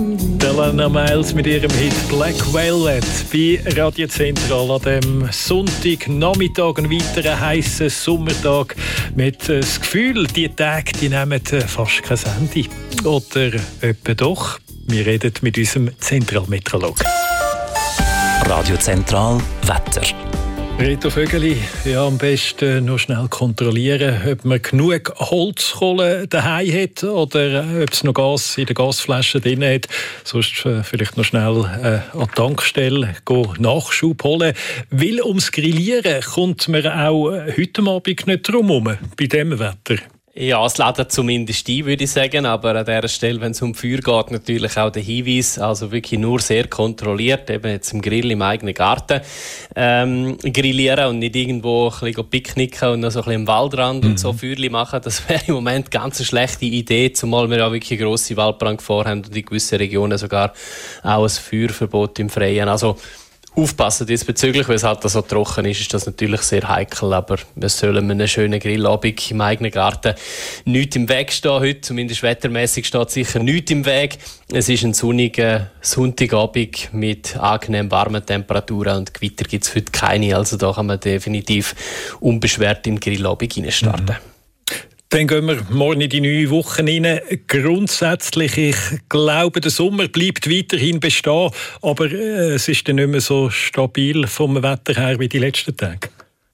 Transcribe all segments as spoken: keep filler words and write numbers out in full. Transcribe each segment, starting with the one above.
Delana Miles mit ihrem Hit Black Velvet bei Radio Zentral an dem Sonntagnachmittag, ein weiterer heissen Sommertag mit äh, das Gefühl, die Tage die nehmen äh, fast kein Ende. Oder etwa doch. Wir reden mit unserem Zentralmeteorologen. Radio Zentral Wetter. Reto Vögeli, ja, am besten noch schnell kontrollieren, ob man genug Holzkohle daheim hat oder ob es noch Gas in der Gasflasche drin hat. Sonst äh, vielleicht noch schnell äh, an die Tankstelle gehen, Nachschub holen. Weil ums Grillieren kommt man auch heute Abend nicht drum herum, bei diesem Wetter. Ja, es lädt zumindest ein, würde ich sagen. Aber an dieser Stelle, wenn es um Feuer geht, natürlich auch der Hinweis, also wirklich nur sehr kontrolliert, eben jetzt im Grill im eigenen Garten ähm, grillieren und nicht irgendwo ein bisschen picknicken und noch so ein bisschen im Waldrand mhm. und so Feuerli machen. Das wäre im Moment ganz eine schlechte Idee, zumal wir ja wirklich grosse Waldbrandgefahr haben und in gewissen Regionen sogar auch ein Feuerverbot im Freien. Also aufpassen diesbezüglich, weil es halt so trocken ist, ist das natürlich sehr heikel, aber wir sollen einen schönen Grillabend im eigenen Garten nichts im Weg stehen heute, zumindest wettermäßig steht sicher nichts im Weg. Es ist ein sonniger Sonntagabend mit angenehm warmen Temperaturen und Gewitter gibt es heute keine, also da kann man definitiv unbeschwert in den Grillabend reinstarten. Mhm. Dann gehen wir morgen in die neue Woche rein. Grundsätzlich, ich glaube, der Sommer bleibt weiterhin bestehen, aber äh, es ist dann nicht mehr so stabil vom Wetter her wie die letzten Tage.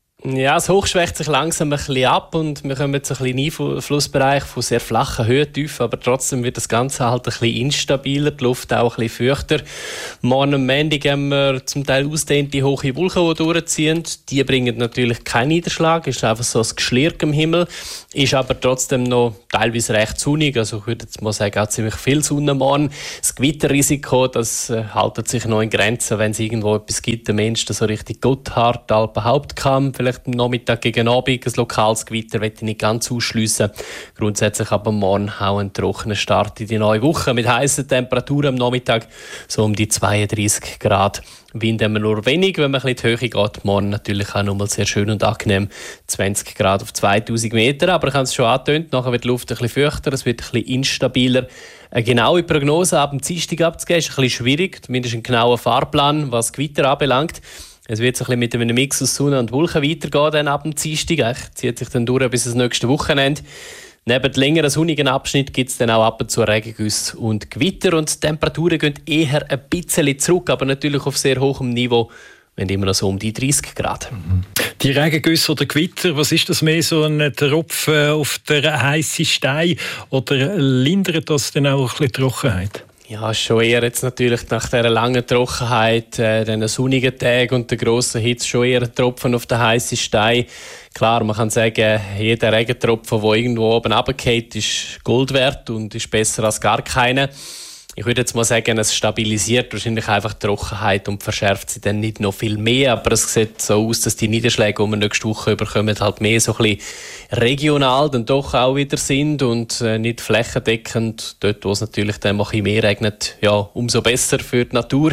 Ja, es hochschwächt sich langsam ein bisschen ab und wir kommen jetzt ein bisschen Einflussbereich von sehr flachen Höhentiefen, aber trotzdem wird das Ganze halt ein bisschen instabiler, die Luft auch ein bisschen feuchter. Morgen am Montag haben wir zum Teil ausdehnte hohe Wolken, die durchziehen. Die bringen natürlich keinen Niederschlag, ist einfach so ein Geschlirr im Himmel, ist aber trotzdem noch teilweise recht sonnig, also ich würde jetzt mal sagen, auch ziemlich viel Sonne morgen. Das Gewitterrisiko, das äh, hält sich noch in Grenzen, wenn es irgendwo etwas gibt, der Mensch, der so richtig Gotthard, Alpen, Hauptkamm, vielleicht am Nachmittag gegen Abend ein lokales Gewitter möchte ich nicht ganz ausschliessen. Grundsätzlich aber morgen auch ein trockener Start in die neue Woche mit heißen Temperaturen am Nachmittag, so um die zweiunddreißig Grad. Wind haben wir nur wenig, wenn man ein bisschen in die Höhe geht. Morgen natürlich auch nochmal sehr schön und angenehm, zwanzig Grad auf zweitausend Meter. Aber ich habe es schon angetönt, nachher wird die Luft ein bisschen feuchter, es wird ein bisschen instabiler. Eine genaue Prognose ab dem Dienstag abzugeben ist ein bisschen schwierig, zumindest ein genauer Fahrplan, was Gewitter anbelangt. Es wird so ein bisschen mit einem Mix aus Sonne und Wolken weitergehen dann ab dem Dienstag. Es zieht sich dann durch bis das nächste Wochenende. Neben den längeren sonnigen Abschnitt gibt es dann auch ab und zu Regengüsse und Gewitter. Und die Temperaturen gehen eher ein bisschen zurück, aber natürlich auf sehr hohem Niveau, wenn immer noch so um die dreißig Grad. Die Regengüsse oder Gewitter, was ist das mehr, so ein Tropfen auf der heißen Stein oder lindert das dann auch ein bisschen Trockenheit? Ja, schon eher jetzt natürlich nach dieser langen Trockenheit, äh, diesen sonnigen Tagen und der grossen Hitze schon eher ein Tropfen auf den heißen Stein. Klar, man kann sagen, jeder Regentropfen, der irgendwo oben runterfällt, ist Gold wert und ist besser als gar keiner. Ich würde jetzt mal sagen, es stabilisiert wahrscheinlich einfach die Trockenheit und verschärft sie dann nicht noch viel mehr. Aber es sieht so aus, dass die Niederschläge, die wir nächste Woche bekommen, halt mehr so ein bisschen regional dann doch auch wieder sind und äh, nicht flächendeckend. Dort, wo es natürlich dann noch ein bisschen mehr regnet, ja, umso besser für die Natur.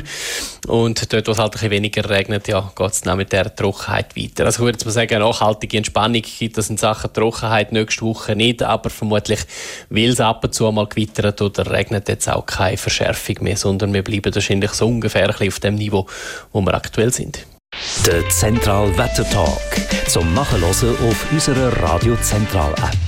Und dort, wo es halt ein bisschen weniger regnet, ja, geht es dann mit dieser Trockenheit weiter. Also ich würde jetzt mal sagen, eine nachhaltige Entspannung gibt es in Sachen Trockenheit nächste Woche nicht, aber vermutlich, weil es ab und zu mal gewittert oder regnet, jetzt auch keine Verschärfung mehr, sondern wir bleiben wahrscheinlich so ungefähr auf dem Niveau, wo wir aktuell sind. Der Zentral Wetter Talk zum Nachhören auf unserer Radio Zentral App.